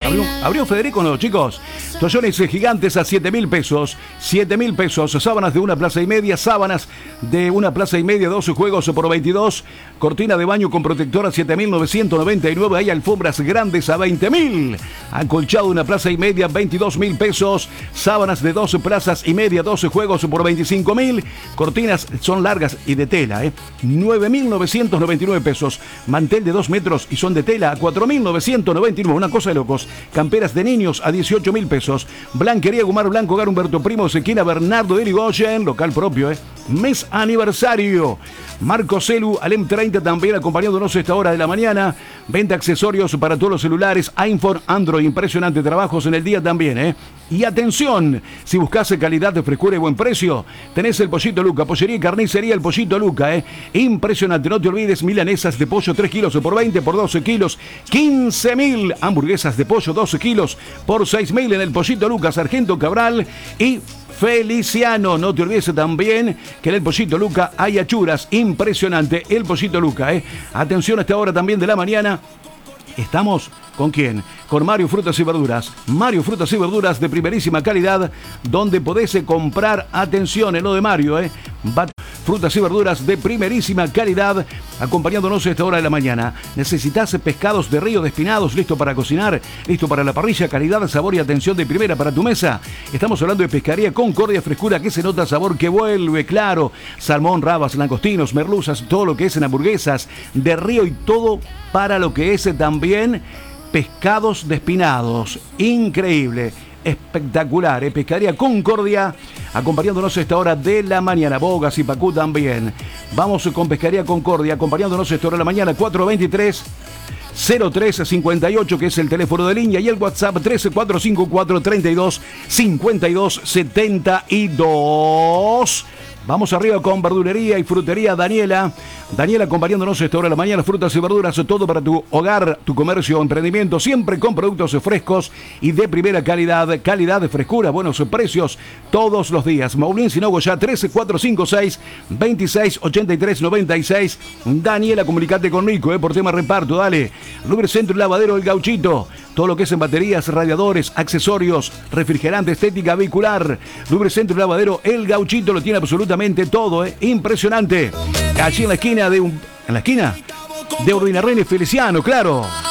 Abrió Federico, no, chicos. Toallones gigantes a 7.000 pesos. 7.000 pesos. Sábanas de 1 plaza y media. Sábanas de 1 plaza y media. 12 juegos por 22. Cortina de baño con protector a 7.999. Hay alfombras grandes a 20.000. Acolchado 1 plaza y media. 22.000 pesos. Sábanas de 12 plazas y media. 12 juegos por 25.000. Cortinas son largas y de tela, 9.999 pesos. Mantel de 2 metros y son de tela a 4.999. Una cosa de locos. Camperas de niños a 18.000 pesos. Blanquería Gumar Blanco, Hogar Humberto Primo, esquina Bernardo de Irigoyen, local propio, mes aniversario. Marco Celu, Alem 30 también acompañándonos a esta hora de la mañana. Venta accesorios para todos los celulares, iPhone, Android, impresionante. Trabajos en el día también, Y atención, si buscas calidad, de frescura y buen precio, tenés el Pollito Luca, pollería y carnicería el Pollito Luca, Impresionante, no te olvides, milanesas de pollo 3 kilos por 20 por 12 kilos, 15.000. Hamburguesas de pollo 12 kilos por 6.000 en el Pollito Luca, Sargento Cabral y Feliciano. No te olvides también que en el Pollito Luca hay achuras. Impresionante el Pollito Luca, Atención a esta hora también de la mañana. Estamos ¿con quién? Con Mario Frutas y Verduras. Mario Frutas y Verduras de primerísima calidad, donde podés comprar, atención, en lo de Mario, frutas y verduras de primerísima calidad, acompañándonos a esta hora de la mañana. ¿Necesitas pescados de río despinados, listo para cocinar, listo para la parrilla, calidad, sabor y atención de primera para tu mesa? Estamos hablando de Pescaría Concordia, frescura que se nota, sabor que vuelve, claro. Salmón, rabas, langostinos, merluzas, todo lo que es en hamburguesas de río y todo para lo que es también pescados despinados. Increíble. Espectacular, Pescaría Concordia, acompañándonos a esta hora de la mañana. Bogas y Pacú también. Vamos con Pescaría Concordia, acompañándonos a esta hora de la mañana. 423-0358, que es el teléfono de línea, y el WhatsApp 13454325272. Vamos arriba con verdulería y frutería Daniela. Daniela acompañándonos a esta hora de la mañana. Frutas y verduras, todo para tu hogar, tu comercio o emprendimiento. Siempre con productos frescos y de primera calidad. Calidad, frescura, buenos precios todos los días. Maulín Sinogoya 13456-268396. Daniela, comunicate con Nico, por tema reparto, dale. Lubricentro y lavadero El Gauchito. Todo lo que es en baterías, radiadores, accesorios, refrigerante, estética vehicular. Lubricentro y lavadero El Gauchito lo tiene absolutamente todo, Impresionante. Allí en la esquina de Ordinarén y Feliciano, claro.